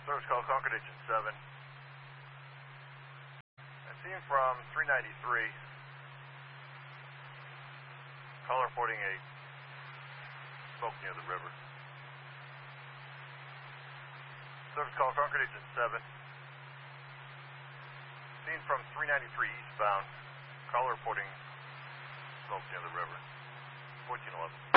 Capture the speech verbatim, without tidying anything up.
Service call Concord Agent seven. I see him from three ninety-three. Call reporting a smoke near the river. Service call Concord Agent seven. Seen from three ninety-three eastbound. Call reporting smoke near the river. fourteen eleven.